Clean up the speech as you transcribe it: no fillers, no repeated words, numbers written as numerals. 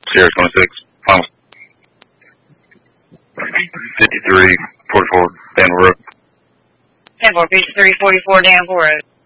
Sierra 26, final 5344, Danville Road. Danville, Beach 344, Danville Road.